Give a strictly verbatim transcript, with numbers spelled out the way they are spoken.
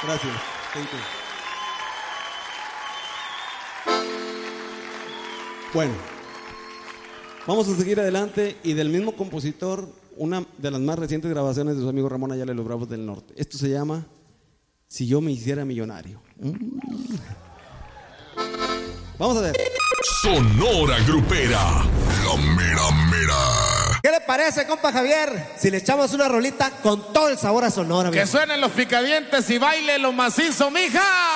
Gracias. Thank you. Bueno, vamos a seguir adelante y del mismo compositor, una de las más recientes grabaciones de su amigo Ramón Ayala y los Bravos del Norte. Esto se llama Si yo me hiciera millonario. Vamos a ver. Sonora Grupera, la mera mera. ¿Qué le parece, compa Javier, si le echamos una rolita con todo el sabor a Sonora? Que suenen los picadientes y baile lo macizo, mija.